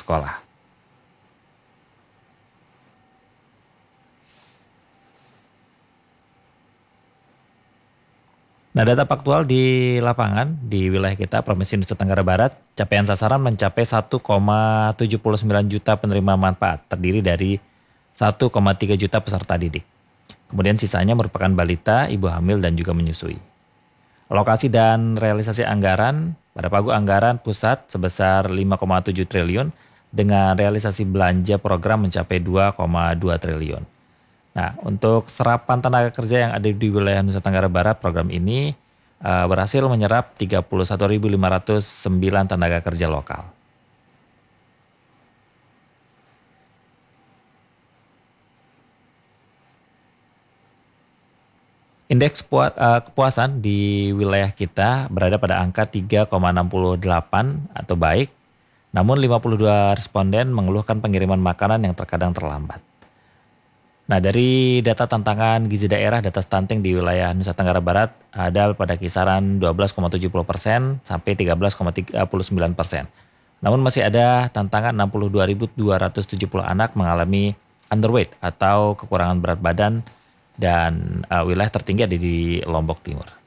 sekolah. Nah, data faktual di lapangan di wilayah kita, Provinsi Nusa Tenggara Barat, capaian sasaran mencapai 1,79 juta penerima manfaat, terdiri dari 1,3 juta peserta didik. Kemudian sisanya merupakan balita, ibu hamil, dan juga menyusui. Alokasi dan realisasi anggaran pada pagu anggaran pusat sebesar 5,7 triliun dengan realisasi belanja program mencapai 2,2 triliun. Nah, untuk serapan tenaga kerja yang ada di wilayah Nusa Tenggara Barat, program ini berhasil menyerap 31.509 tenaga kerja lokal. Indeks kepuasan di wilayah kita berada pada angka 3,68 atau baik, namun 52 responden mengeluhkan pengiriman makanan yang terkadang terlambat. Nah, dari data tantangan gizi daerah, data stunting di wilayah Nusa Tenggara Barat ada pada kisaran 12,70% sampai 13,39%. Namun masih ada tantangan 62.270 anak mengalami underweight atau kekurangan berat badan dan wilayah tertinggi ada di Lombok Timur.